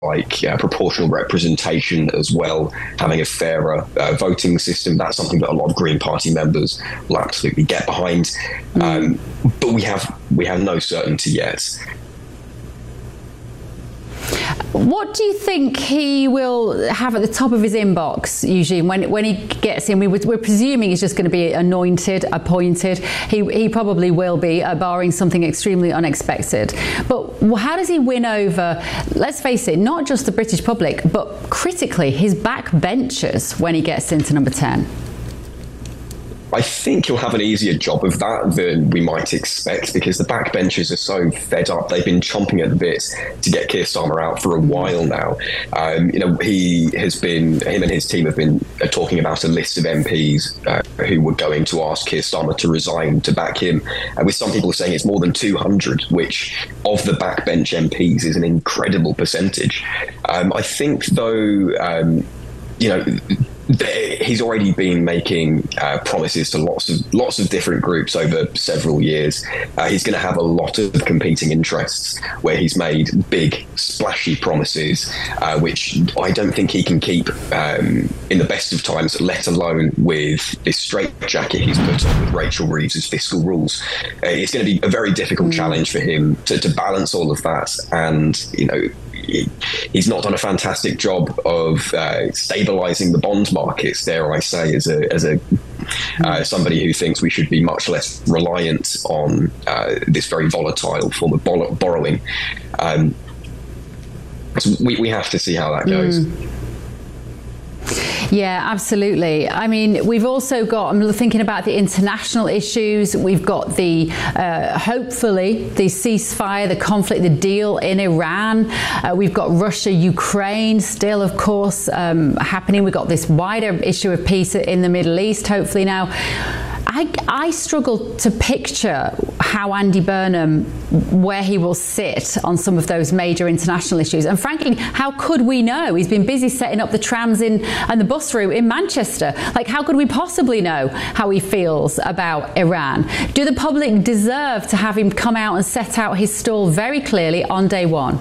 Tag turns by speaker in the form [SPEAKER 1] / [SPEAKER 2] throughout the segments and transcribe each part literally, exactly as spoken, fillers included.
[SPEAKER 1] like uh, proportional representation as well, having a fairer uh, voting system. That's something that a lot of Green Party members will absolutely get behind. Mm. Um, but we have we have no certainty yet.
[SPEAKER 2] What do you think he will have at the top of his inbox, Eugene, when when he gets in? We were, we're presuming he's just going to be anointed, appointed. He he probably will be, uh, barring something extremely unexpected. But how does he win over, let's face it, not just the British public, but critically his backbenchers when he gets into number ten?
[SPEAKER 1] I think he'll have an easier job of that than we might expect, because the backbenchers are so fed up. They've been chomping at the bit to get Keir Starmer out for a while now. Um, you know, he has been, him and his team have been uh, talking about a list of M Ps uh, who were going to ask Keir Starmer to resign to back him, uh, with some people saying it's more than two hundred, which of the backbench M Ps is an incredible percentage. Um, I think, though, um, you know, he's already been making uh, promises to lots of lots of different groups over several years. Uh, he's going to have a lot of competing interests where he's made big, splashy promises, uh, which I don't think he can keep um, in the best of times, let alone with this straitjacket he's put on with Rachel Reeves' fiscal rules. Uh, it's going to be a very difficult mm. challenge for him to, to balance all of that. And, you know, he's not done a fantastic job of uh, stabilising the bond markets, dare I say, as a as a uh, somebody who thinks we should be much less reliant on uh, this very volatile form of bor- borrowing. Um, so we, we have to see how that goes. Mm.
[SPEAKER 2] Yeah, absolutely. I mean, we've also got, I'm thinking about the international issues. We've got the, uh, hopefully, the ceasefire, the conflict, the deal in Iran. Uh, we've got Russia, Ukraine still, of course, um, happening. We've got this wider issue of peace in the Middle East, hopefully now. I, I struggle to picture how Andy Burnham, where he will sit on some of those major international issues. And frankly, how could we know? He's been busy setting up the trams in and the bus route in Manchester. Like, how could we possibly know how he feels about Iran? Do the public deserve to have him come out and set out his stall very clearly on day one?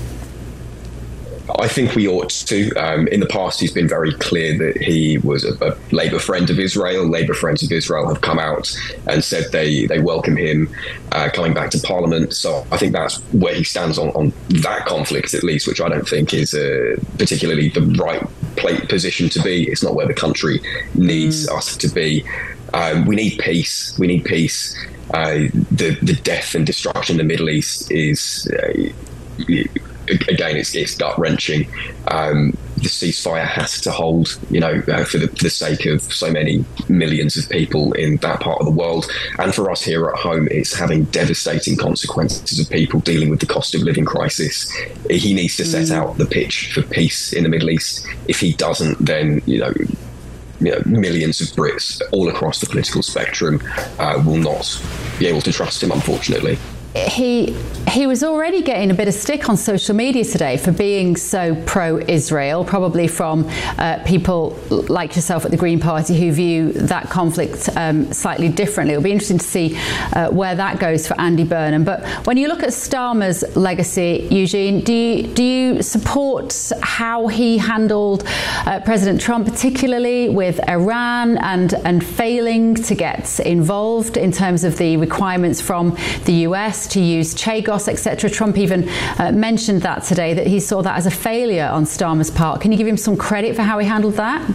[SPEAKER 1] I think we ought to. Um, in the past, he's been very clear that he was a, a Labour friend of Israel. Labour friends of Israel have come out and said they, they welcome him uh, coming back to Parliament. So I think that's where he stands on, on that conflict, at least, which I don't think is uh, particularly the right play, position to be. It's not where the country needs mm. us to be. Um, we need peace. We need peace. Uh, the, the death and destruction in the Middle East is... Uh, Again, it's, it's gut-wrenching. Um, the ceasefire has to hold, you know, uh, for, the, for the sake of so many millions of people in that part of the world. And for us here at home, it's having devastating consequences of people dealing with the cost of living crisis. He needs to set mm. out the pitch for peace in the Middle East. If he doesn't, then, you know, you know millions of Brits all across the political spectrum uh, will not be able to trust him, unfortunately.
[SPEAKER 2] He he was already getting a bit of stick on social media today for being so pro-Israel, probably from uh, people like yourself at the Green Party who view that conflict um, slightly differently. It'll be interesting to see uh, where that goes for Andy Burnham. But when you look at Starmer's legacy, Eugene, do you, do you support how he handled uh, President Trump, particularly with Iran and, and failing to get involved in terms of the requirements from the U S to use Chagos, et cetera? Trump even uh, mentioned that today, that he saw that as a failure on Starmer's part. Can you give him some credit for how he handled that?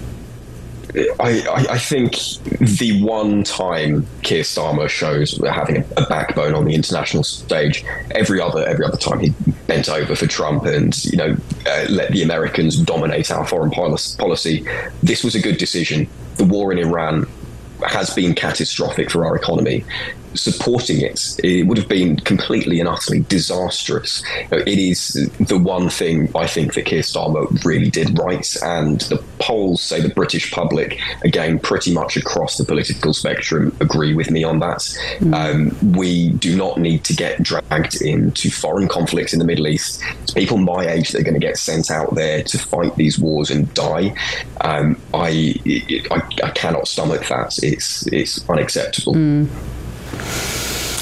[SPEAKER 1] I, I, I think the one time Keir Starmer shows having a, a backbone on the international stage, every other every other time he bent over for Trump and, you know, uh, let the Americans dominate our foreign policy. This was a good decision. The war in Iran has been catastrophic for our economy. Supporting it, it would have been completely and utterly disastrous. It is the one thing I think that Keir Starmer really did right, and the polls say the British public, again, pretty much across the political spectrum, agree with me on that. Mm. Um, we do not need to get dragged into foreign conflicts in the Middle East. It's people my age that are going to get sent out there to fight these wars and die. Um, I, I I cannot stomach that. It's it's unacceptable.
[SPEAKER 2] Mm.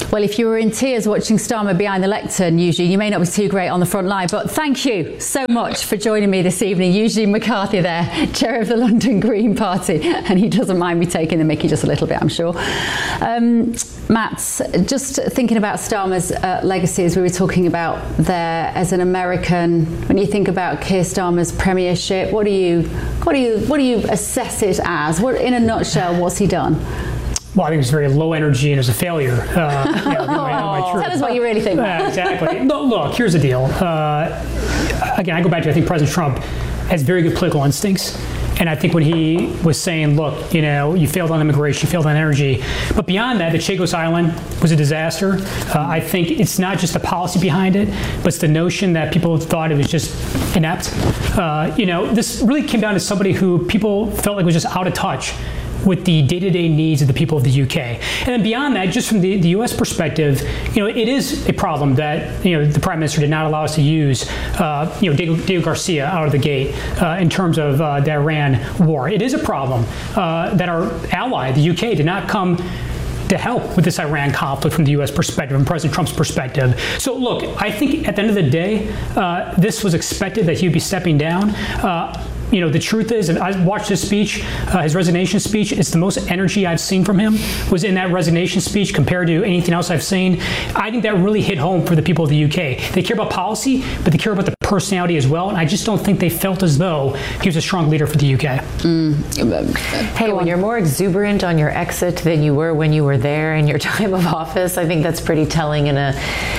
[SPEAKER 2] Well, if you were in tears watching Starmer behind the lectern, usually, you may not be too great on the front line, but thank you so much for joining me this evening. Eugene McCarthy there, chair of the London Green Party, and he doesn't mind me taking the mickey just a little bit, I'm sure. Um, Matt, just thinking about Starmer's uh, legacy, as we were talking about there as an American, when you think about Keir Starmer's premiership, what do you, what do you, what do you assess it as? What, in a nutshell, what's he done?
[SPEAKER 3] Well, I think it's very low energy and is a failure. Uh, you know, my, my
[SPEAKER 2] Tell us what you really think.
[SPEAKER 3] Uh, exactly. No, look, here's the deal. Uh, again, I go back to, I think President Trump has very good political instincts. And I think when he was saying, look, you know, you failed on immigration, you failed on energy. But beyond that, the Chagos Island was a disaster. Uh, I think it's not just the policy behind it, but it's the notion that people thought it was just inept. Uh, you know, this really came down to somebody who people felt like was just out of touch with the day-to-day needs of the people of the U K. And then beyond that, just from the, the U S perspective, you know, it is a problem that, you know, the Prime Minister did not allow us to use, uh, you know, Diego, Diego Garcia out of the gate uh, in terms of uh, the Iran war. It is a problem uh, that our ally, the U K, did not come to help with this Iran conflict from the U S perspective, from President Trump's perspective. So look, I think at the end of the day, uh, this was expected that he would be stepping down. Uh, You know, the truth is, and I watched his speech, uh, his resignation speech, it's the most energy I've seen from him was in that resignation speech compared to anything else I've seen. I think that really hit home for the people of the U K. They care about policy, but they care about the personality as well, and I just don't think they felt as though he was a strong leader for the U K.
[SPEAKER 4] Mm. Hey, when you're more exuberant on your exit than you were when you were there in your time of office, I think that's pretty telling and a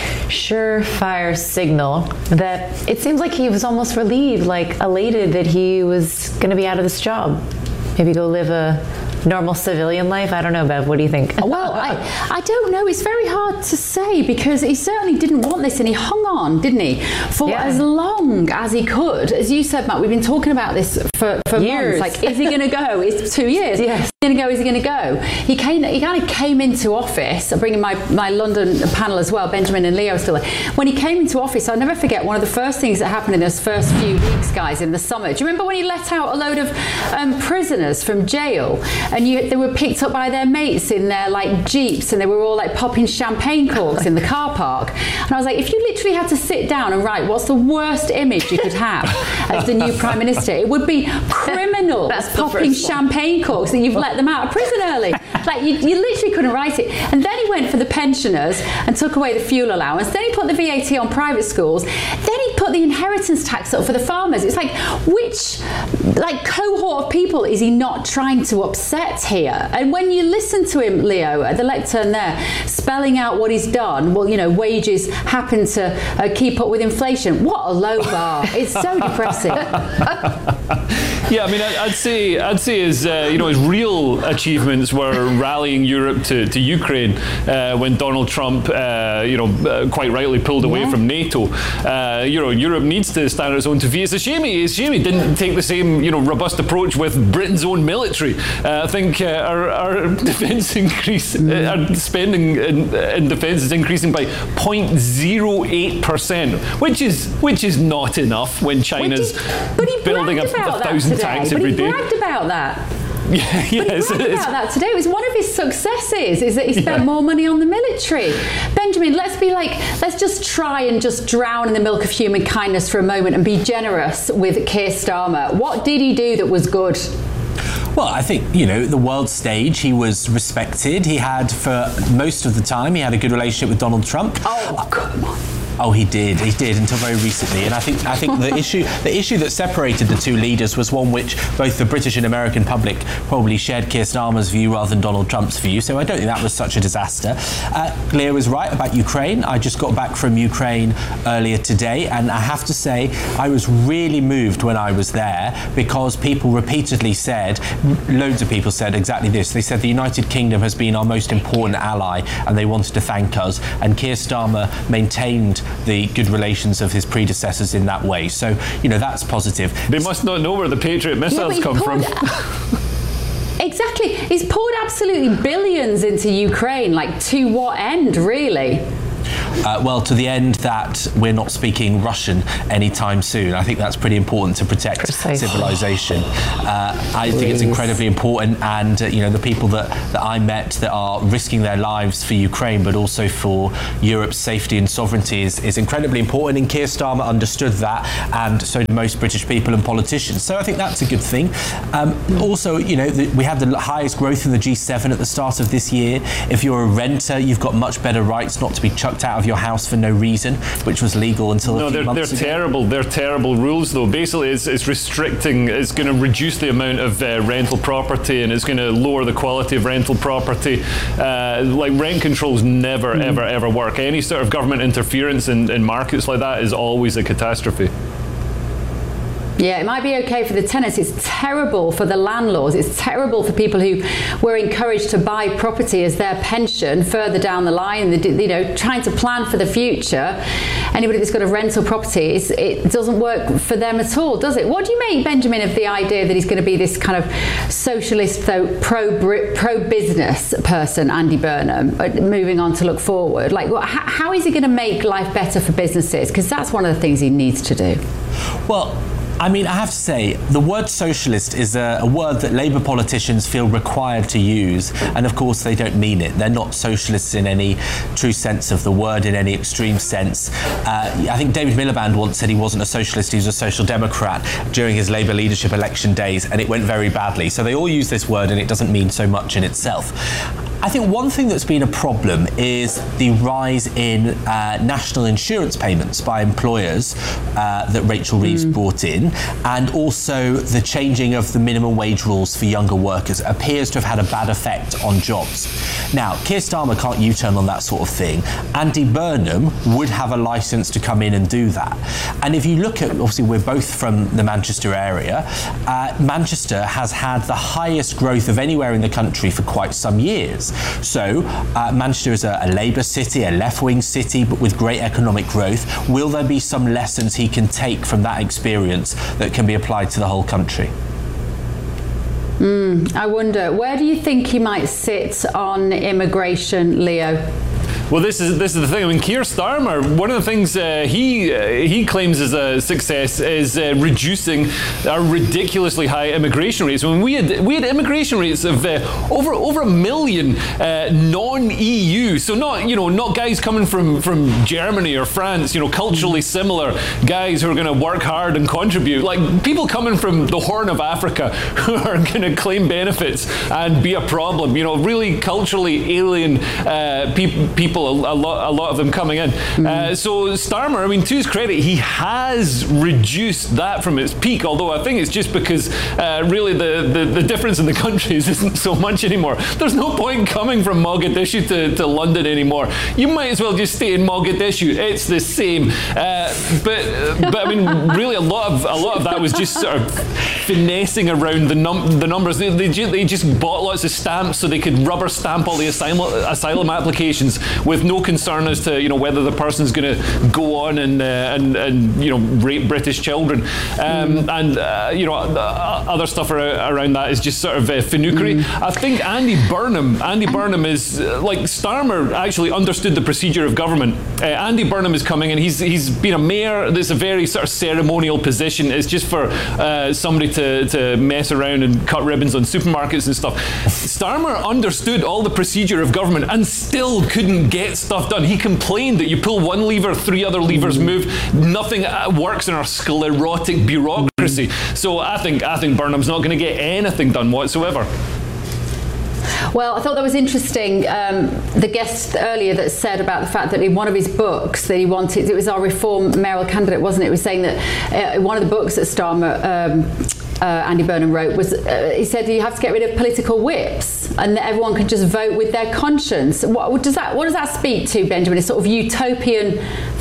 [SPEAKER 4] surefire signal that it seems like he was almost relieved, like elated that he was going to be out of this job. Maybe go live a normal civilian life? I don't know, Bev. What do you think?
[SPEAKER 2] Well, I, I don't know. It's very hard to say because he certainly didn't want this and he hung on, didn't he, for yeah. as long as he could. As you said, Matt, we've been talking about this for, for
[SPEAKER 4] years.
[SPEAKER 2] months. Like, is he going to go? It's two years.
[SPEAKER 4] Yes.
[SPEAKER 2] Is he going to go? Is he going to go? He came. He kind of came into office. I'm bringing my, my London panel as well. Benjamin and Leo are still there. When he came into office, I'll never forget one of the first things that happened in those first few weeks, guys, in the summer. Do you remember when he let out a load of um, prisoners from jail? And you, they were picked up by their mates in their like jeeps, and they were all like popping champagne corks in the car park. And I was like, if you literally had to sit down and write what's the worst image you could have as the new Prime Minister, it would be criminals popping champagne corks that you've let them out of prison early. Like you, you literally couldn't write it. And then he went for the pensioners and took away the fuel allowance. Then he put the V A T on private schools. Then he put the inheritance tax up for the farmers. It's like, which like cohort of people is he not trying to upset here? And when you listen to him, Leo, at the lectern there, spelling out what he's done, well, you know, wages happen to uh, keep up with inflation. What a low bar. It's so depressing.
[SPEAKER 5] Yeah, I mean, I'd say I'd say his uh, you know his real achievements were rallying Europe to, to Ukraine uh, when Donald Trump uh, you know uh, quite rightly pulled away yeah. from NATO. Uh, you know, Europe needs to stand on its own two feet. It's a shame he, it's a shame he didn't take the same you know robust approach with Britain's own military. Uh, I think uh, our, our defence increase, mm. uh, our spending in, in defence is increasing by zero point zero eight percent, which is which is not enough when China's
[SPEAKER 2] he,
[SPEAKER 5] building a, a thousand tanks every day.
[SPEAKER 2] But he bragged about that.
[SPEAKER 5] Yeah, yes,
[SPEAKER 2] but he bragged about that today. It was one of his successes, is that he spent yeah. more money on the military. Benjamin, let's be like, let's just try and just drown in the milk of human kindness for a moment and be generous with Keir Starmer. What did he do that was good?
[SPEAKER 6] Well, I think, you know, the world stage, he was respected. He had, for most of the time, he had a good relationship with Donald Trump.
[SPEAKER 2] Oh, come on.
[SPEAKER 6] Oh, he did. He did until very recently. And I think I think the issue the issue that separated the two leaders was one which both the British and American public probably shared Keir Starmer's view rather than Donald Trump's view. So I don't think that was such a disaster. Uh, Leo was right about Ukraine. I just got back from Ukraine earlier today, and I have to say I was really moved when I was there because people repeatedly said, loads of people said exactly this. They said the United Kingdom has been our most important ally, and they wanted to thank us. And Keir Starmer maintained the good relations of his predecessors in that way. So, you know, that's positive.
[SPEAKER 5] They must not know where the Patriot missiles yeah, come from.
[SPEAKER 2] Exactly. He's poured absolutely billions into Ukraine. Like, to what end, really?
[SPEAKER 6] uh, well, to the end that we're not speaking Russian anytime soon. I think that's pretty important to protect
[SPEAKER 4] Precisely.
[SPEAKER 6] civilization. Uh, I think it's incredibly important, and uh, you know, the people that, that I met that are risking their lives for Ukraine, but also for Europe's safety and sovereignty is, is incredibly important, and Keir Starmer understood that, and so do most British people and politicians. So I think that's a good thing. Um, also, you know, the, we had the highest growth in the G seven at the start of this year. If you're a renter, you've got much better rights not to be chucked out of your house for no reason, which was legal until
[SPEAKER 5] no,
[SPEAKER 6] a few
[SPEAKER 5] they're,
[SPEAKER 6] months
[SPEAKER 5] they're
[SPEAKER 6] ago.
[SPEAKER 5] terrible. They're terrible rules, though. Basically, it's, it's restricting, it's going to reduce the amount of uh, rental property, and it's going to lower the quality of rental property. Uh, like, rent controls never, mm. ever, ever work. Any sort of government interference in, in markets like that is always a catastrophe.
[SPEAKER 2] Yeah, it might be okay for the tenants. It's terrible for the landlords. It's terrible for people who were encouraged to buy property as their pension further down the line, you know, trying to plan for the future. Anybody that's got a rental property, it's, it doesn't work for them at all, does it? What do you make, Benjamin, of the idea that he's going to be this kind of socialist, though, pro, pro-business person, Andy Burnham, moving on to look forward? Like, what, how, how is he going to make life better for businesses? Because that's one of the things he needs to do.
[SPEAKER 6] Well, I mean, I have to say, the word socialist is a, a word that Labour politicians feel required to use, and of course they don't mean it. They're not socialists in any true sense of the word, in any extreme sense. Uh, I think David Miliband once said he wasn't a socialist, he was a social democrat during his Labour leadership election days, and it went very badly. So they all use this word, and it doesn't mean so much in itself. I think one thing that's been a problem is the rise in uh, national insurance payments by employers uh, that Rachel Reeves mm. brought in, and also the changing of the minimum wage rules for younger workers appears to have had a bad effect on jobs. Now, Keir Starmer can't U-turn on that sort of thing. Andy Burnham would have a licence to come in and do that. And if you look at, obviously we're both from the Manchester area, uh, Manchester has had the highest growth of anywhere in the country for quite some years. So uh, Manchester is a, a Labour city, a left-wing city, but with great economic growth. Will there be some lessons he can take from that experience that can be applied to the whole country?
[SPEAKER 2] Mm, I wonder, where do you think he might sit on immigration, Leo?
[SPEAKER 5] Well, this is this is the thing. I mean, Keir Starmer, one of the things uh, he uh, he claims is a success is uh, reducing our ridiculously high immigration rates. When we had we had immigration rates of uh, over over a million uh, non-E U, so not you know not guys coming from from Germany or France, you know, culturally similar guys who are going to work hard and contribute. Like people coming from the Horn of Africa who are going to claim benefits and be a problem. You know, really culturally alien uh, pe- people. A, a lot, a lot of them coming in. Mm-hmm. Uh, so Starmer, I mean, to his credit, he has reduced that from its peak. Although I think it's just because uh, really the, the, the difference in the countries isn't so much anymore. There's no point coming from Mogadishu to, to London anymore. You might as well just stay in Mogadishu. It's the same. Uh, but but I mean, really, a lot of a lot of that was just sort of finessing around the num the numbers. They, they, they just bought lots of stamps so they could rubber stamp all the asylum asylum applications with no concern as to you know whether the person's going to go on and uh, and and you know rape British children, um, mm. and uh, you know other stuff ar- around that is just sort of uh, finuckery. Mm. I think Andy Burnham, Andy Burnham is uh, like Starmer actually understood the procedure of government. Uh, Andy Burnham is coming and he's he's been a mayor. There's a very sort of ceremonial position. It's just for uh, somebody to to mess around and cut ribbons on supermarkets and stuff. Starmer understood all the procedure of government and still couldn't get stuff done. He complained that you pull one lever, three other levers move, nothing works in our sclerotic bureaucracy. So I think I think Burnham's not going to get anything done whatsoever.
[SPEAKER 2] Well, I thought that was interesting, um, the guest earlier that said about the fact that in one of his books that he wanted, it was our Reform mayoral candidate, wasn't it? It was saying that uh, one of the books that Starmer, um, uh, Andy Burnham wrote was, uh, he said you have to get rid of political whips and that everyone can just vote with their conscience. What does that, what does that speak to, Benjamin? A sort of utopian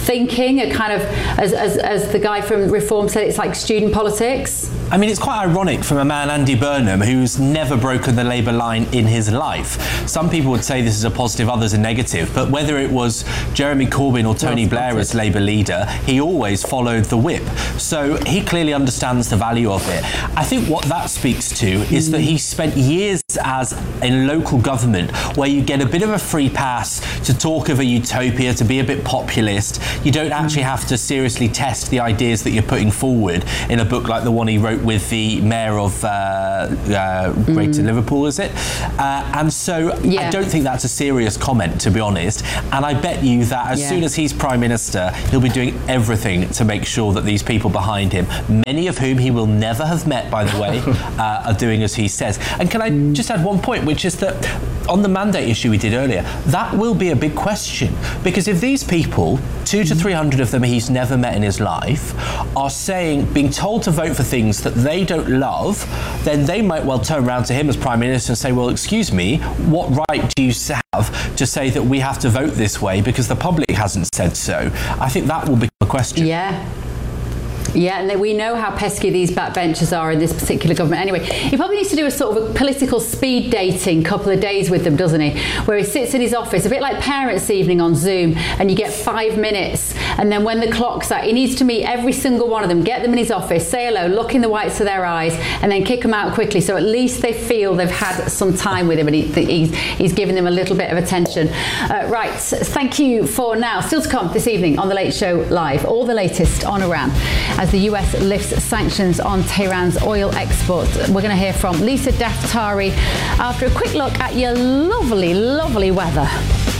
[SPEAKER 2] thinking, a kind of, as, as, as the guy from Reform said, it's like student politics?
[SPEAKER 6] I mean, it's quite ironic from a man, Andy Burnham, who's never broken the Labour line in his life. Some people would say this is a positive, others a negative, but whether it was Jeremy Corbyn or Tony well, Blair as Labour leader, he always followed the whip. So he clearly understands the value of it. I think what that speaks to is that he spent years as in local government where you get a bit of a free pass to talk of a utopia, to be a bit populist. You don't actually have to seriously test the ideas that you're putting forward in a book like the one he wrote with the mayor of uh, uh, Greater mm. Liverpool, is it? Uh, and so yeah. I don't think that's a serious comment, to be honest. And I bet you that as yeah. soon as he's Prime Minister, he'll be doing everything to make sure that these people behind him, many of whom he will never have met, by the way, uh, are doing as he says. And can I mm. just add one point, which is that on the mandate issue we did earlier, that will be a big question. Because if these people, two to three hundred of them he's never met in his life, are saying, being told to vote for things that they don't love, then they might well turn around to him as Prime Minister and say, well, excuse me, what right do you have to say that we have to vote this way because the public hasn't said so? I think that will become a question.
[SPEAKER 2] Yeah. Yeah, and we know how pesky these backbenchers are in this particular government. Anyway, he probably needs to do a sort of a political speed dating couple of days with them, doesn't he? Where he sits in his office, a bit like parents' evening on Zoom, and you get five minutes. And then when the clock's out, he needs to meet every single one of them, get them in his office, say hello, look in the whites of their eyes, and then kick them out quickly. So at least they feel they've had some time with him and he, he's, he's giving them a little bit of attention. Uh, right, thank you for now. Still to come this evening on The Late Show Live, all the latest on Iran as the U S lifts sanctions on Tehran's oil exports. We're going to hear from Lisa Daftari after a quick look at your lovely, lovely weather.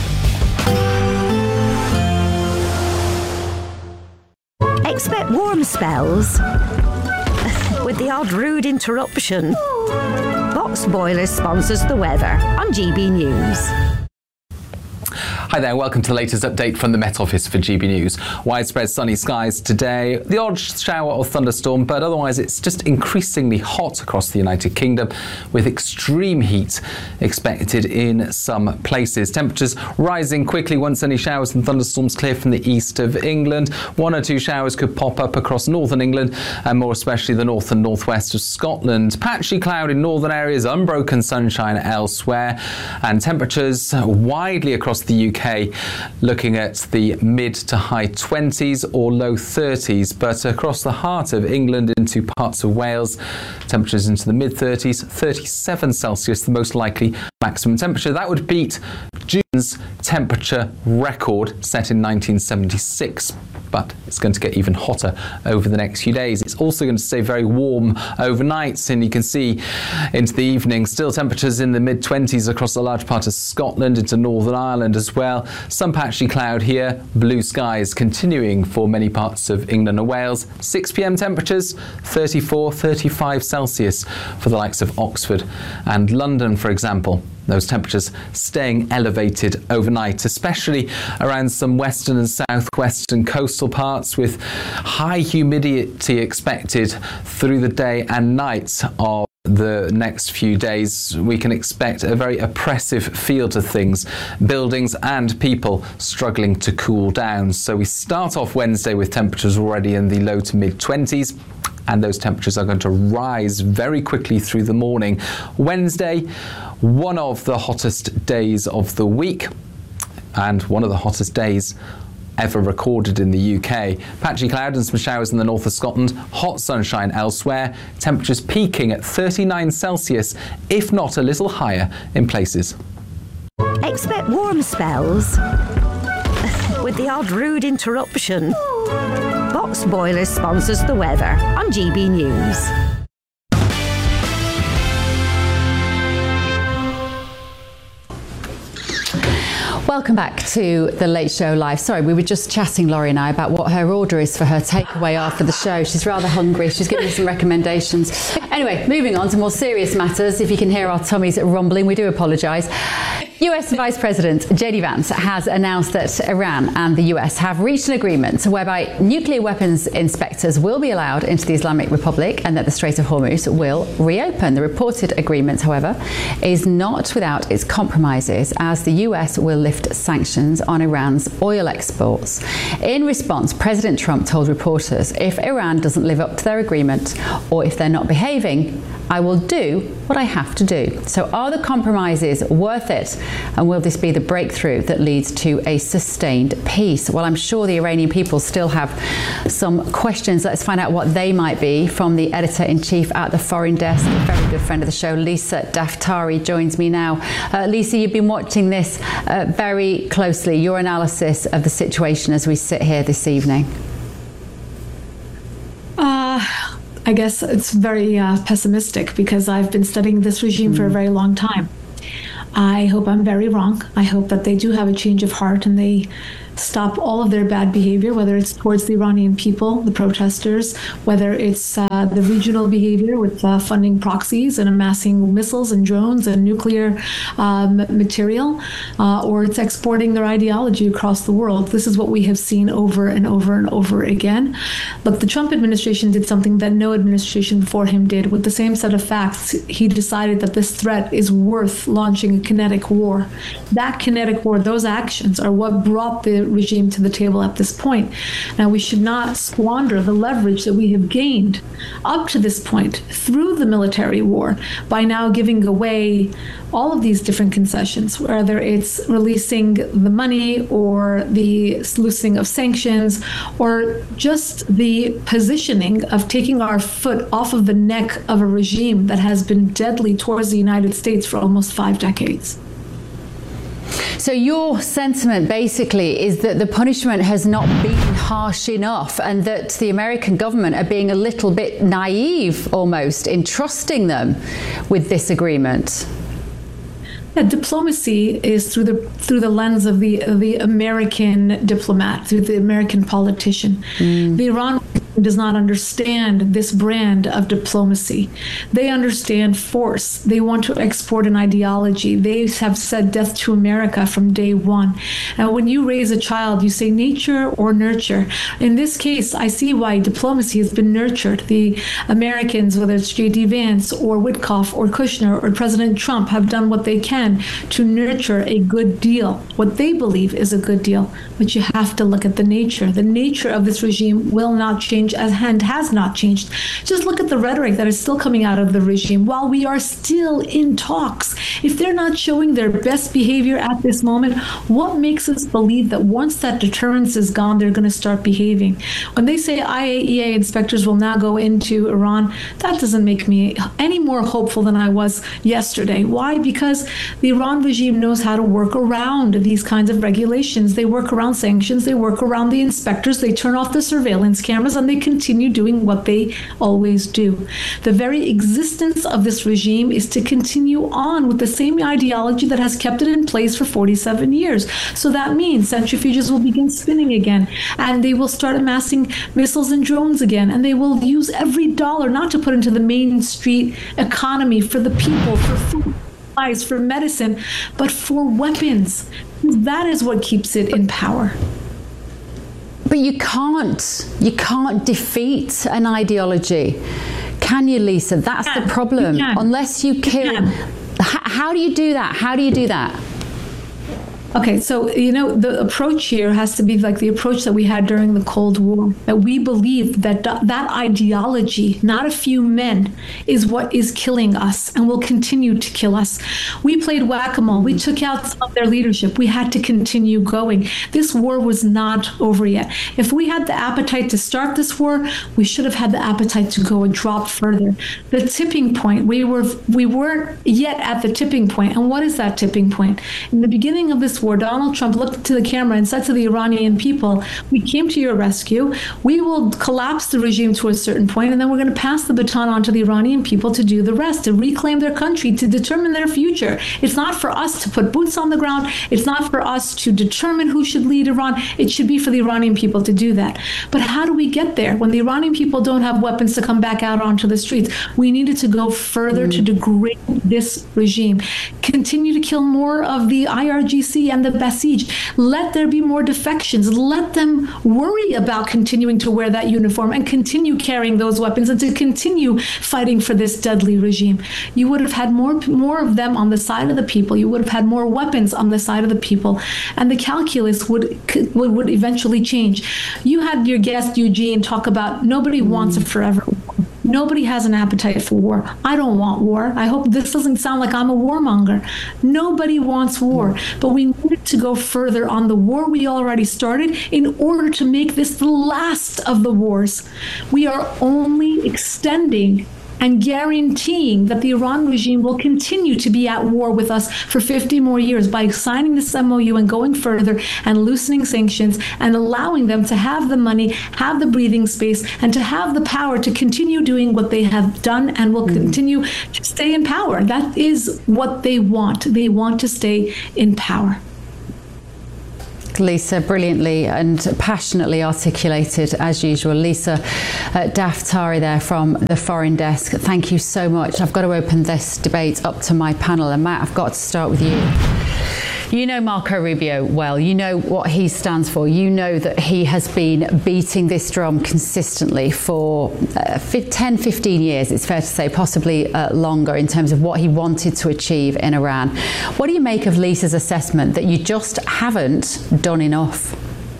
[SPEAKER 7] Expect warm spells with the odd rude interruption. Box Boilers sponsors the weather on G B News.
[SPEAKER 8] Hi there, welcome to the latest update from the Met Office for G B News. Widespread sunny skies today, the odd shower or thunderstorm, but otherwise it's just increasingly hot across the United Kingdom with extreme heat expected in some places. Temperatures rising quickly once any showers and thunderstorms clear from the east of England. One or two showers could pop up across northern England and more especially the north and northwest of Scotland. Patchy cloud in northern areas, unbroken sunshine elsewhere, and temperatures widely across the U K looking at the mid to high twenties or low thirties, but across the heart of England into parts of Wales, temperatures into the mid thirties, thirty-seven Celsius, the most likely maximum temperature. That would beat June's temperature record set in nineteen seventy-six. But it's going to get even hotter over the next few days. It's also going to stay very warm overnight, and you can see into the evening still temperatures in the mid twenties across a large part of Scotland, into Northern Ireland as well. Some patchy cloud here, blue skies continuing for many parts of England and Wales. six p m temperatures thirty-four, thirty-five Celsius for the likes of Oxford and London, for example. Those temperatures staying elevated overnight, especially around some western and southwestern coastal parts, with high humidity expected through the day and night of the next few days. We can expect a very oppressive feel to things, buildings and people struggling to cool down. So we start off Wednesday with temperatures already in the low to mid twenties. And those temperatures are going to rise very quickly through the morning. Wednesday, one of the hottest days of the week and one of the hottest days ever recorded in the U K. Patchy cloud and some showers in the north of Scotland, hot sunshine elsewhere, temperatures peaking at thirty-nine Celsius, if not a little higher in places.
[SPEAKER 7] Expect warm spells with the odd rude interruption. Box Boilers sponsors the weather on G B News.
[SPEAKER 2] Welcome back to The Late Show Live. Sorry, we were just chatting, Laurie and I, about what her order is for her takeaway after the show. She's rather hungry. She's giving me some recommendations. Anyway, moving on to more serious matters. If you can hear our tummies rumbling, we do apologise. U S Vice President J D Vance has announced that Iran and the U S have reached an agreement whereby nuclear weapons inspectors will be allowed into the Islamic Republic and that the Strait of Hormuz will reopen. The reported agreement, however, is not without its compromises, as the U S will lift sanctions on Iran's oil exports. In response, President Trump told reporters, if Iran doesn't live up to their agreement or if they're not behaving, I will do what I have to do. So are the compromises worth it? And will this be the breakthrough that leads to a sustained peace? Well, I'm sure the Iranian people still have some questions. Let's find out what they might be from the editor-in-chief at the Foreign Desk, a very good friend of the show, Lisa Daftari, joins me now. Uh, Lisa, you've been watching this uh, very closely. Your analysis of the situation as we sit here this evening.
[SPEAKER 9] Uh, I guess it's very uh, pessimistic because I've been studying this regime mm. for a very long time. I hope I'm very wrong. I hope that they do have a change of heart and they stop all of their bad behavior, whether it's towards the Iranian people, the protesters, whether it's uh, the regional behavior with uh, funding proxies and amassing missiles and drones and nuclear um, material, uh, or it's exporting their ideology across the world. This is what we have seen over and over and over again. Look, the Trump administration did something that no administration before him did. With the same set of facts, he decided that this threat is worth launching a kinetic war. That kinetic war, those actions are what brought the regime to the table at this point. Now, we should not squander the leverage that we have gained up to this point through the military war by now giving away all of these different concessions, whether it's releasing the money or the loosening of sanctions or just the positioning of taking our foot off of the neck of a regime that has been deadly towards the United States for almost five decades.
[SPEAKER 2] So your sentiment basically is that the punishment has not been harsh enough and that the American government are being a little bit naive almost in trusting them with this agreement.
[SPEAKER 9] Yeah, diplomacy is through the through the lens of the of the American diplomat, through the American politician. Mm. The Iran does not understand this brand of diplomacy. They understand force. They want to export an ideology. They have said death to America from day one. And when you raise a child, you say nature or nurture. In this case, I see why diplomacy has been nurtured. The Americans, whether it's J D Vance or Witkoff or Kushner or President Trump, have done what they can to nurture a good deal, what they believe is a good deal. But you have to look at the nature. The nature of this regime will not change and has not changed. Just look at the rhetoric that is still coming out of the regime while we are still in talks. If they're not showing their best behavior at this moment, what makes us believe that once that deterrence is gone, they're going to start behaving? When they say I A E A inspectors will now go into Iran, that doesn't make me any more hopeful than I was yesterday. Why? Because the Iran regime knows how to work around these kinds of regulations. They work around sanctions, they work around the inspectors, they turn off the surveillance cameras, and they continue doing what they always do. The very existence of this regime is to continue on with the same ideology that has kept it in place for forty-seven years. So that means centrifuges will begin spinning again, and they will start amassing missiles and drones again, and they will use every dollar not to put into the main street economy for the people, for food, supplies, for medicine, but for weapons. That is what keeps it in power.
[SPEAKER 2] But you can't, you can't defeat an ideology, can you, Lisa? That's you the problem. You Unless you kill. You How do you do that? How do you do that?
[SPEAKER 9] Okay, so, you know, the approach here has to be like the approach that we had during the Cold War, that we believe that that ideology, not a few men, is what is killing us and will continue to kill us. We played whack-a-mole. We took out some of their leadership. We had to continue going. This war was not over yet. If we had the appetite to start this war, we should have had the appetite to go a drop further. The tipping point, we were we weren't yet at the tipping point. And what is that tipping point? In the beginning of this this war, Donald Trump looked to the camera and said to the Iranian people, we came to your rescue. We will collapse the regime to a certain point, and then we're going to pass the baton on to the Iranian people to do the rest, to reclaim their country, to determine their future. It's not for us to put boots on the ground. It's not for us to determine who should lead Iran. It should be for the Iranian people to do that. But how do we get there when the Iranian people don't have weapons to come back out onto the streets? We needed to go further mm. to degrade this regime, continue to kill more of the I R G C and the Basij. Let there be more defections. Let them worry about continuing to wear that uniform and continue carrying those weapons and to continue fighting for this deadly regime. You would have had more, more of them on the side of the people. You would have had more weapons on the side of the people, and the calculus would would, would eventually change. You had your guest Eugene talk about nobody wants a forever war. Nobody has an appetite for war. I don't want war. I hope this doesn't sound like I'm a warmonger. Nobody wants war. But we needed to go further on the war we already started in order to make this the last of the wars. We are only extending and guaranteeing that the Iran regime will continue to be at war with us for fifty more years by signing this M O U and going further and loosening sanctions and allowing them to have the money, have the breathing space, and to have the power to continue doing what they have done and will continue to stay in power. That is what they want. They want to stay in power.
[SPEAKER 2] Lisa, brilliantly and passionately articulated as usual. Lisa uh, Daftari there from the Foreign Desk. Thank you so much. I've got to open this debate up to my panel, and Matt, I've got to start with you. You know Marco Rubio well. You know what he stands for. You know that he has been beating this drum consistently for uh, ten, fifteen years, it's fair to say, possibly uh, longer, in terms of what he wanted to achieve in Iran. What do you make of Lisa's assessment that you just haven't done enough?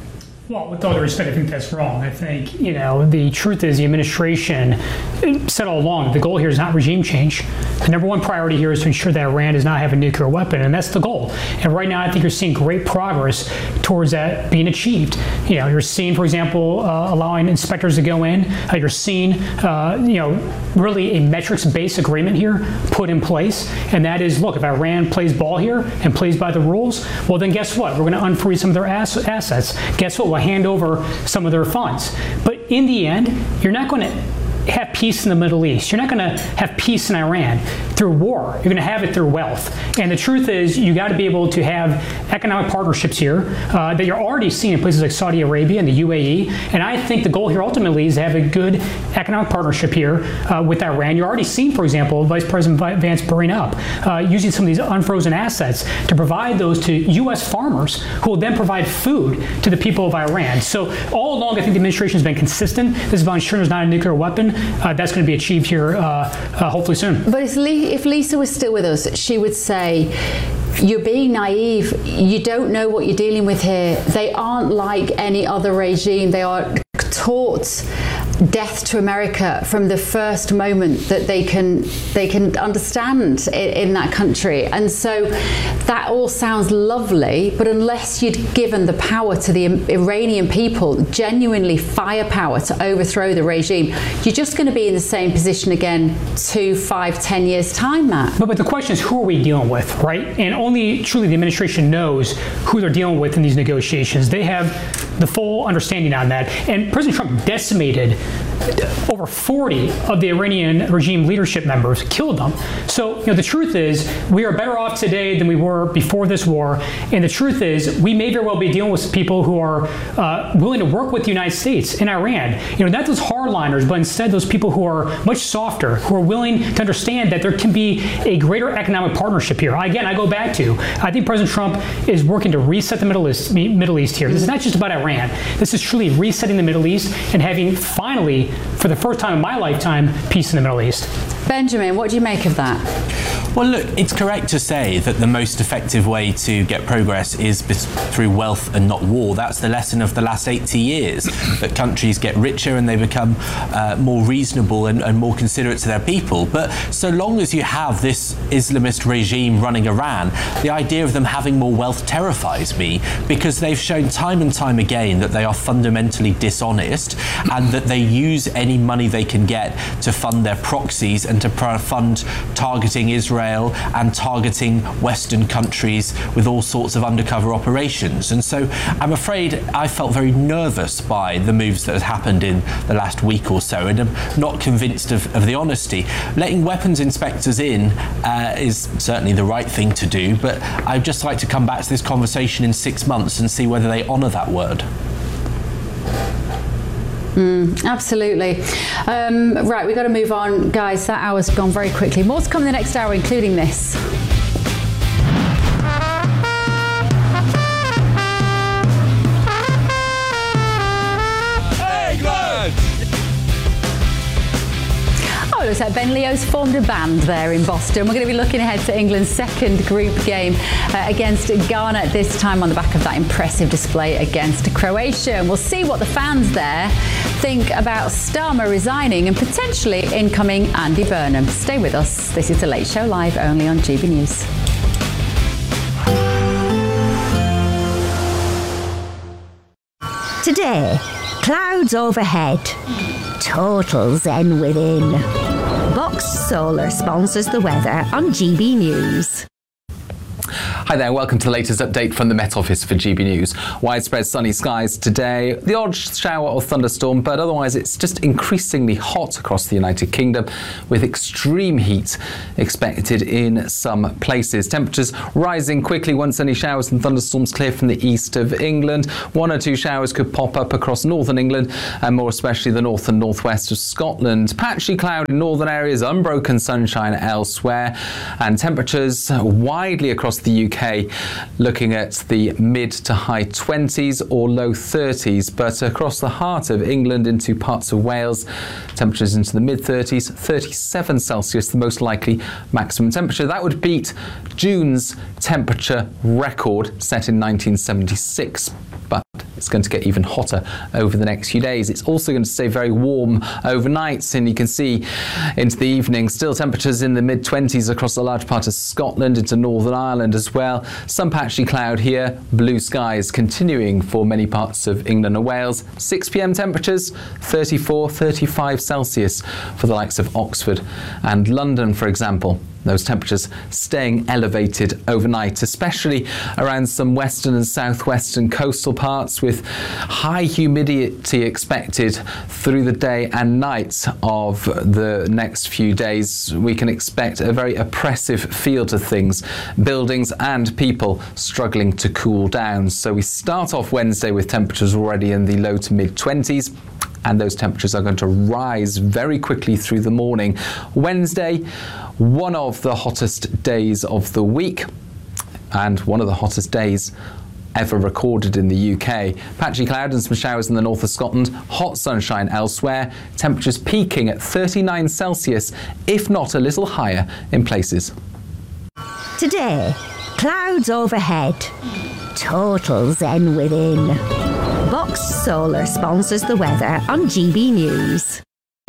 [SPEAKER 3] Well, with all due respect, I think that's wrong. I think, you know, the truth is the administration said all along, the goal here is not regime change. The number one priority here is to ensure that Iran does not have a nuclear weapon, and that's the goal. And right now, I think you're seeing great progress towards that being achieved. You know, you're seeing, for example, uh, allowing inspectors to go in. Uh, you're seeing, uh, you know, really a metrics-based agreement here put in place, and that is, look, if Iran plays ball here and plays by the rules, well, then guess what? We're going to unfreeze some of their ass- assets. Guess what? We'll hand over some of their funds. But in the end, you're not going to have peace in the Middle East. You're not going to have peace in Iran through war. You're going to have it through wealth. And the truth is, you got to be able to have economic partnerships here uh, that you're already seeing in places like Saudi Arabia and the U A E. And I think the goal here ultimately is to have a good economic partnership here uh, with Iran. You're already seeing, for example, Vice President Vance bring up uh, using some of these unfrozen assets to provide those to U S farmers who will then provide food to the people of Iran. So all along, I think the administration has been consistent. This is about ensuring there's not a nuclear weapon. Uh, that's going to be achieved here uh, uh, hopefully soon.
[SPEAKER 2] But if, Lee, if Lisa was still with us, she would say, you're being naive. You don't know what you're dealing with here. They aren't like any other regime. They are taught death to America from the first moment that they can they can understand in, in that country. And so that all sounds lovely, but unless you'd given the power to the Iranian people, genuinely firepower to overthrow the regime, you're just going to be in the same position again two, five, ten years time, Matt.
[SPEAKER 3] But, but the question is, who are we dealing with, right? And only truly the administration knows who they're dealing with in these negotiations. They have the full understanding on that. And President Trump decimated over forty of the Iranian regime leadership members, killed them. So, you know, the truth is, we are better off today than we were before this war. And the truth is, we may very well be dealing with people who are uh, willing to work with the United States in Iran. You know, not those hardliners, but instead those people who are much softer, who are willing to understand that there can be a greater economic partnership here. Again, I go back to, I think President Trump is working to reset the Middle East, Middle East here. This is not just about Iran. This is truly resetting the Middle East and having finally, for the first time in my lifetime, peace in the Middle East.
[SPEAKER 2] Benjamin, what do you make of that?
[SPEAKER 6] Well, look, it's correct to say that the most effective way to get progress is through wealth and not war. That's the lesson of the last eighty years, that countries get richer and they become uh, more reasonable and, and more considerate to their people. But so long as you have this Islamist regime running Iran, the idea of them having more wealth terrifies me, because they've shown time and time again that they are fundamentally dishonest and that they use any money they can get to fund their proxies and to fund targeting Israel and targeting Western countries with all sorts of undercover operations. And so I'm afraid I felt very nervous by the moves that have happened in the last week or so, and I'm not convinced of, of the honesty. Letting weapons inspectors in uh, is certainly the right thing to do, but I'd just like to come back to this conversation in six months and see whether they honour that word.
[SPEAKER 2] Mm, absolutely. Um, right, we've got to move on, guys. That hour's gone very quickly. More to come in the next hour, including this. Oh, it looks like Ben Leo's formed a band there in Boston. We're going to be looking ahead to England's second group game uh, against Ghana, this time on the back of that impressive display against Croatia. And we'll see what the fans there think about Starmer resigning and potentially incoming Andy Burnham. Stay with us. This is The Late Show, live only on G B News.
[SPEAKER 7] Today, clouds overhead, total zen within. Box Solar sponsors the weather on G B News.
[SPEAKER 8] Hi there, welcome to the latest update from the Met Office for G B News. Widespread sunny skies today, the odd shower or thunderstorm, but otherwise it's just increasingly hot across the United Kingdom with extreme heat expected in some places. Temperatures rising quickly once any showers and thunderstorms clear from the east of England. One or two showers could pop up across northern England and more especially the north and northwest of Scotland. Patchy cloud in northern areas, unbroken sunshine elsewhere, and temperatures widely across the U K looking at the mid to high twenties or low thirties, but across the heart of England into parts of Wales, temperatures into the mid thirties, thirty-seven Celsius, the most likely maximum temperature. That would beat June's temperature record set in nineteen seventy-six. But it's going to get even hotter over the next few days. It's also going to stay very warm overnight, and you can see into the evening still temperatures in the mid twenties across a large part of Scotland, into Northern Ireland as well. Some patchy cloud here, blue skies continuing for many parts of England and Wales. six p m temperatures, thirty-four, thirty-five Celsius for the likes of Oxford and London, for example. Those temperatures staying elevated overnight, especially around some western and southwestern coastal parts, with high humidity expected through the day and night of the next few days. We can expect a very oppressive feel to things, buildings and people struggling to cool down. So we start off Wednesday with temperatures already in the low to mid twenties. And those temperatures are going to rise very quickly through the morning. Wednesday, one of the hottest days of the week and one of the hottest days ever recorded in the U K. Patchy cloud and some showers in the north of Scotland, hot sunshine elsewhere, temperatures peaking at thirty-nine Celsius, if not a little higher in places.
[SPEAKER 7] Today, clouds overhead, total zen within. Box Solar sponsors the weather on G B News.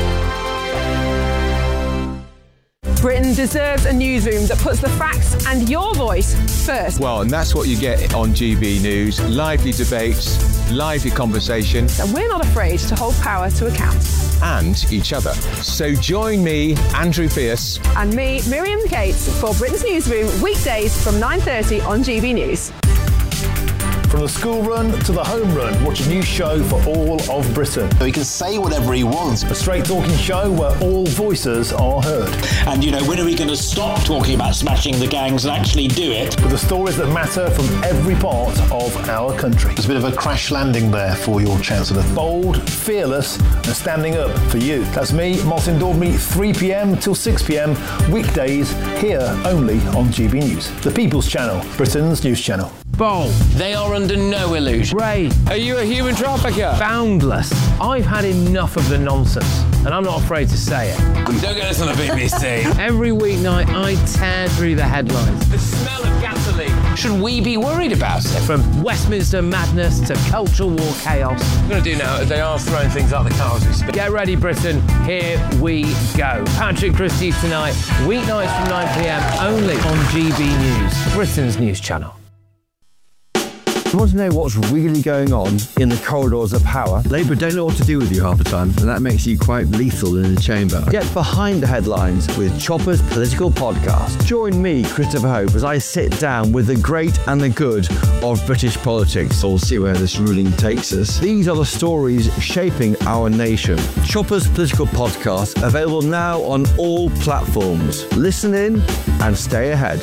[SPEAKER 10] Britain deserves a newsroom that puts the facts and your voice first.
[SPEAKER 11] Well, and that's what you get on G B News. Lively debates, lively conversation.
[SPEAKER 10] And we're not afraid to hold power to account.
[SPEAKER 11] And each other. So join me, Andrew Pierce.
[SPEAKER 10] And me, Miriam Cates, for Britain's Newsroom, weekdays from nine thirty on G B News.
[SPEAKER 12] From the school run to the home run, watch a new show for all of Britain.
[SPEAKER 13] So he can say whatever he wants.
[SPEAKER 12] A straight talking show where all voices are heard.
[SPEAKER 13] And, you know, when are we going to stop talking about smashing the gangs and actually do it?
[SPEAKER 12] With the stories that matter from every part of our country.
[SPEAKER 13] There's a bit of a crash landing there for your Chancellor.
[SPEAKER 12] Bold, fearless and standing up for you. That's me, Martin Daubney, three p m till six p m, weekdays here only on G B News. The People's Channel, Britain's news channel.
[SPEAKER 14] Bold.
[SPEAKER 15] They are under no illusion.
[SPEAKER 14] Brave.
[SPEAKER 15] Are you a human trafficker?
[SPEAKER 14] Boundless. I've had enough of the nonsense, and I'm not afraid to say it.
[SPEAKER 15] Don't get this on the B B C.
[SPEAKER 14] Every weeknight, I tear through the headlines.
[SPEAKER 15] The smell of gasoline. Should we be worried about it?
[SPEAKER 14] From Westminster madness to cultural war chaos.
[SPEAKER 15] What I'm going to do now is they are throwing things out the car as we speak.
[SPEAKER 14] Get ready, Britain. Here we go. Patrick Christie's tonight, weeknights from nine p m, only on G B News, Britain's news channel.
[SPEAKER 16] You want to know what's really going on in the corridors of power? Labour don't know what to do with you half the time, and that makes you quite lethal in the chamber. Get behind the headlines with Chopper's Political Podcast. Join me, Christopher Hope, as I sit down with the great and the good of British politics. We'll see where this ruling takes us. These are the stories shaping our nation. Chopper's Political Podcast, available now on all platforms. Listen in and stay ahead.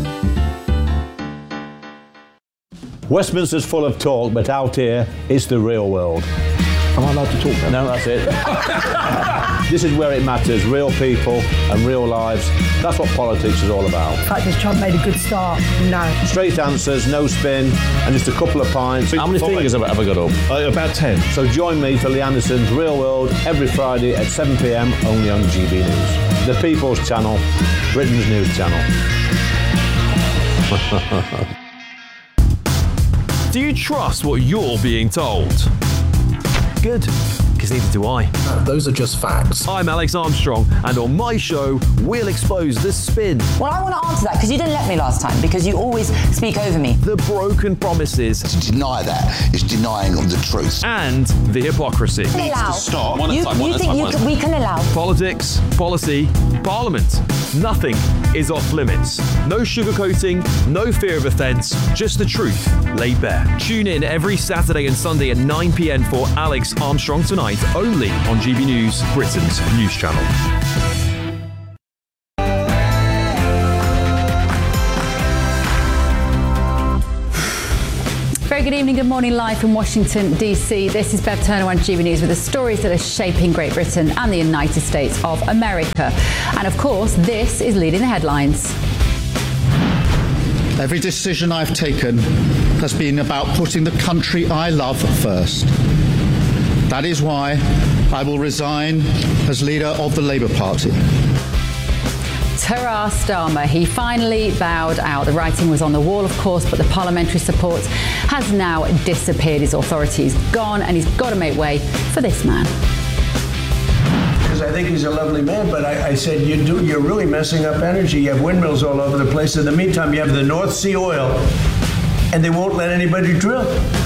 [SPEAKER 17] Westminster's full of talk, but out here, it's the real world. Am I allowed to talk then? No, that's it. This is where it matters, real people and real lives. That's what politics is all about.
[SPEAKER 18] In fact, has Trump made a good start? No.
[SPEAKER 17] Straight answers, no spin, and just a couple of pints. How many fingers have I ever got up? Uh, about ten. So join me for Lee Anderson's Real World every Friday at seven p m only on G B News. The People's Channel, Britain's news channel.
[SPEAKER 19] Do you trust what you're being told? Good, because neither do I.
[SPEAKER 20] No, those are just facts.
[SPEAKER 19] I'm Alex Armstrong, and on my show, we'll expose the spin.
[SPEAKER 21] Well, I want to answer that, because you didn't let me last time, because you always speak over me.
[SPEAKER 19] The broken promises.
[SPEAKER 22] To deny that is denying of the truth.
[SPEAKER 19] And the hypocrisy.
[SPEAKER 21] We can allow.
[SPEAKER 22] Stop.
[SPEAKER 21] You, you think you can, we can allow.
[SPEAKER 19] Politics, policy, parliament. Nothing is off limits. No sugarcoating, no fear of offence, just the truth laid bare. Tune in every Saturday and Sunday at nine p m for Alex Armstrong Tonight, only on G B News, Britain's news channel.
[SPEAKER 2] Very good evening, good morning, live from Washington, D C. This is Bev Turner on G B News with the stories that are shaping Great Britain and the United States of America. And of course, this is leading the headlines.
[SPEAKER 23] Every decision I've taken has been about putting the country I love first. That is why I will resign as leader of the Labour Party.
[SPEAKER 2] Keir Starmer, he finally bowed out. The writing was on the wall, of course, but the parliamentary support has now disappeared. His authority is gone, and he's got to make way for this man.
[SPEAKER 24] Because I think he's a lovely man, but I, I said, you do, you're really messing up energy. You have windmills all over the place. In the meantime, you have the North Sea oil, and they won't let anybody drill.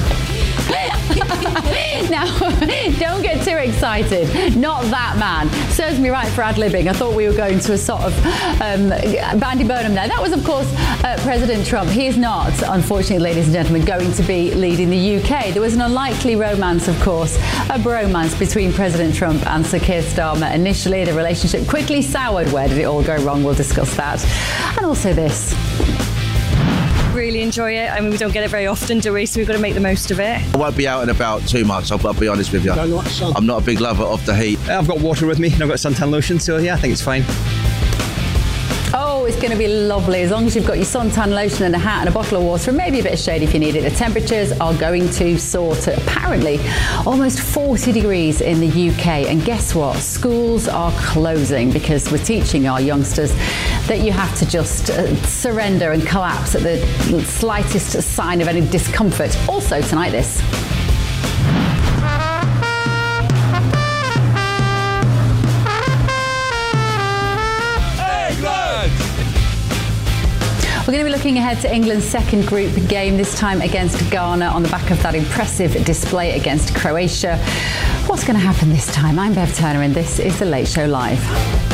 [SPEAKER 2] Now, don't get too excited. Not that man. Serves me right for ad-libbing. I thought we were going to a sort of um, Bandy Burnham there. That was, of course, uh, President Trump. He is not, unfortunately, ladies and gentlemen, going to be leading the U K. There was an unlikely romance, of course, a bromance between President Trump and Sir Keir Starmer. Initially, the relationship quickly soured. Where did it all go wrong? We'll discuss that. And also this.
[SPEAKER 25] Really enjoy it. I mean, we don't get it very often, do we? So we've got to make the most of it.
[SPEAKER 26] I won't be out and about too much, I'll, I'll be honest with you.
[SPEAKER 24] Don't like sun.
[SPEAKER 26] I'm not a big lover of the heat.
[SPEAKER 27] I've got water with me and I've got suntan lotion, so yeah, I think it's fine.
[SPEAKER 2] Oh, it's going to be lovely as long as you've got your suntan lotion and a hat and a bottle of water and maybe a bit of shade if you need it. The temperatures are going to soar to apparently almost forty degrees in the U K. And guess what? Schools are closing because we're teaching our youngsters that you have to just uh, surrender and collapse at the slightest sign of any discomfort. Also tonight, this. We're going to be looking ahead to England's second group game, this time against Ghana, on the back of that impressive display against Croatia. What's going to happen this time? I'm Bev Turner, and this is The Late Show Live.